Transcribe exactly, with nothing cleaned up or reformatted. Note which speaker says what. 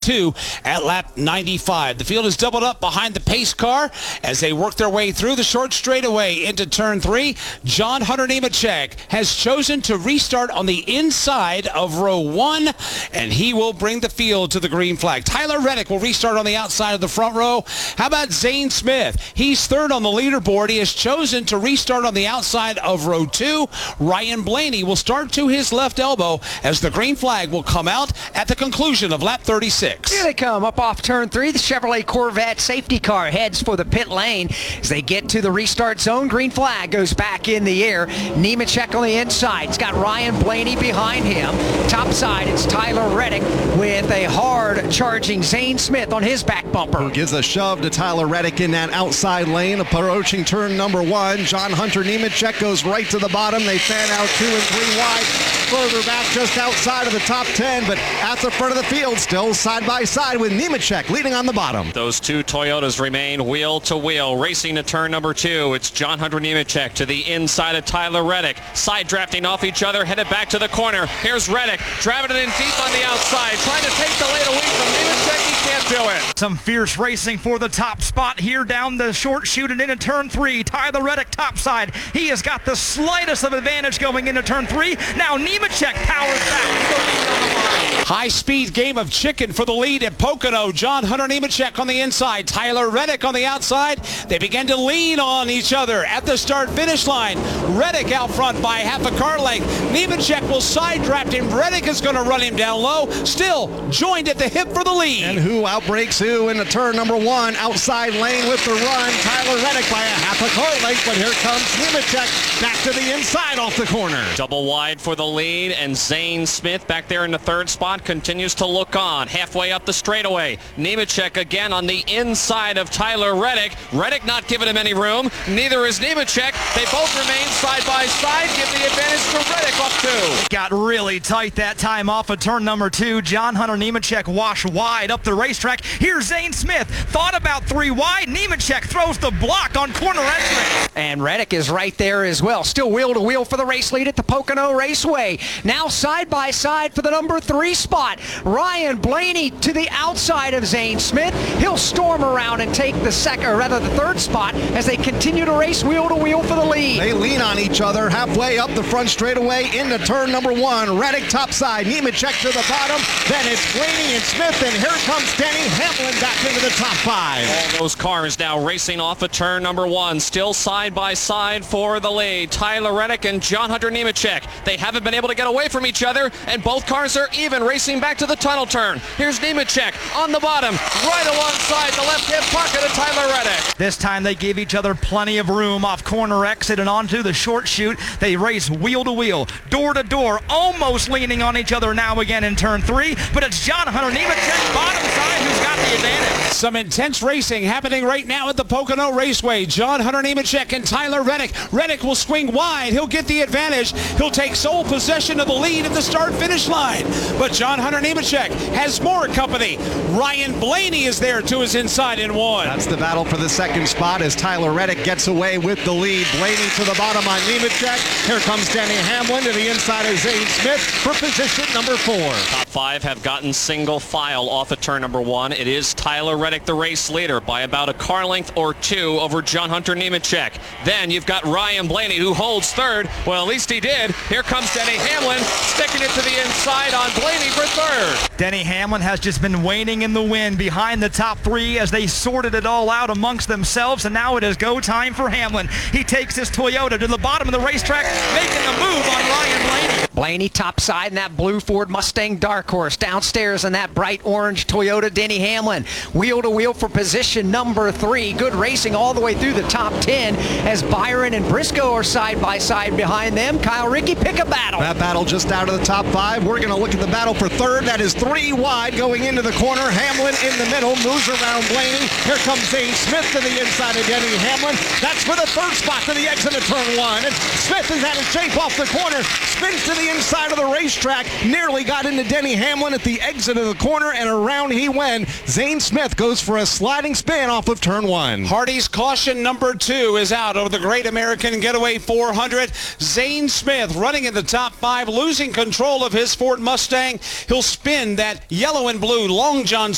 Speaker 1: two at lap ninety-five. The field is doubled up behind the pace car as they work their way through the short straightaway into turn three. John Hunter Nemechek has chosen to restart on the inside of row one, and he will bring the field to the green flag. Tyler Reddick will restart on the outside of the front row. How about Zane Smith? He's third on the leaderboard. He has chosen to restart on the outside of row two. Ryan Blaney will start to his left elbow as the green flag will come out at the conclusion of lap thirty-six.
Speaker 2: Here they come up off turn three. The Chevrolet Corvette safety car heads for the pit lane. As they get to the restart zone, green flag goes back in the air. Nemechek on the inside. He's got Ryan Blaney behind him. Top side, it's Tyler Reddick with a hard charging Zane Smith on his back bumper.
Speaker 3: Who gives a shove to Tyler Reddick in that outside lane, approaching turn number one. John Hunter Nemechek goes right to the bottom. They fan out two and three wide. Further back just outside of the top ten, but at the front of the field, still side by side with Nemechek leading on the bottom.
Speaker 4: Those two Toyotas remain wheel to wheel, racing to turn number two. It's John Hunter Nemechek to the inside of Tyler Reddick. Side drafting off each other, headed back to the corner. Here's Reddick, driving it in deep on the outside, trying to take the lead away from Nemechek. He can't do it.
Speaker 5: Some fierce racing for the top spot here down the short chute and into turn three. Tyler Reddick topside. He has got the slightest of advantage going into turn three. Now Nemechek powers back.
Speaker 1: High-speed game of chicken for the lead at Pocono. John Hunter Nemechek on the inside, Tyler Reddick on the outside. They begin to lean on each other at the start-finish line. Reddick out front by half a car length. Nemechek will side draft him. Reddick is going to run him down low. Still joined at the hip for the lead.
Speaker 3: And who outbreaks who into turn number one? Outside lane with the run. Tyler Reddick by a half a car length, but here comes Nemechek back to the inside off the corner.
Speaker 4: Double wide for the lead, and Zane Smith back there in the third spot continues to look on. Halfway up the straightaway, Nemechek again on the inside of Tyler Reddick. Reddick not giving him any room. Neither is Nemechek. They both remain side by side. Give the advantage to Reddick off two.
Speaker 5: Got really tight that time off of turn number two. John Hunter Nemechek wash wide up the racetrack. Here's Zane Smith. Thought about three wide. Nemechek throws the block on corner entry.
Speaker 2: And Reddick is right there as well. Still wheel to wheel for the race lead at the Pocono Raceway. Now side by side for the number three spot. Ryan Blaney to the outside of Zane Smith. He'll storm around and take the second, or rather the third spot as they continue to race wheel to wheel for the lead.
Speaker 3: They lean on each other halfway up the front straightaway into turn number one. Reddick topside, Nemechek to the bottom. Then it's Blaney and Smith, and here comes Denny Hamlin back into the top five.
Speaker 4: All those cars now racing off of turn number one, still side by side for the lead. Tyler Reddick and John Hunter Nemechek. They haven't been able to get away from each other, and both cars are even, racing back to the tunnel turn. Here's Nemechek on the bottom, right alongside the left-hand pocket of Tyler Reddick.
Speaker 5: This time they gave each other plenty of room off corner exit and onto the short chute. They race wheel to wheel, door to door, almost leaning on each other now again in turn three, but it's John Hunter Nemechek, bottom side, who's got the advantage.
Speaker 1: Some intense racing happening right now at the Pocono Raceway. John Hunter Nemechek and Tyler Reddick. Reddick will swing wide. He'll get the advantage. He'll take sole possession of the lead at the start-finish line. But John Hunter Nemechek has more company. Ryan Blaney is there to his inside in one.
Speaker 3: That's the battle for the second spot as Tyler Reddick gets away with the lead. Blaney to the bottom on Nemechek. Here comes Denny Hamlin to the inside of Zane Smith for position number four.
Speaker 4: Top five have gotten single file off of turn number one. It is Tyler Reddick, the race leader, by about a car length or two over John Hunter Nemechek. Then you've got Ryan Blaney, who holds third. Well, at least he did. Here comes Denny Hamlin, sticking it to the inside on Blaney for third.
Speaker 5: Denny Hamlin has just been waning in the wind behind the top three as they sorted it all out amongst themselves, and now it is go time for Hamlin. He takes his Toyota to the bottom of the racetrack, making a move on Ryan Blaney.
Speaker 2: Blaney topside in that blue Ford Mustang Dark Horse. Downstairs in that bright orange Toyota, Denny Hamlin. Wheel to wheel for position number three. Good racing all the way through the top ten as Byron and Briscoe are side by side behind them. Kyle Rickey, pick a battle.
Speaker 3: That battle just out of the top five. We're going to look at the battle for third. That is three wide going into the corner. Hamlin in the middle, moves around Blaney. Here comes Zane Smith to the inside of Denny Hamlin. That's for the third spot to the exit of turn one. And Smith is out of shape off the corner. Spins to the inside of the racetrack. Nearly got into Denny Hamlin at the exit of the corner, and around he went. Zane Smith goes for a sliding spin off of turn one.
Speaker 1: Hardy's caution number two is out over the Great American Getaway four hundred. Zane Smith running in the top five, losing control of his Ford Mustang. He'll spin that yellow and blue Long John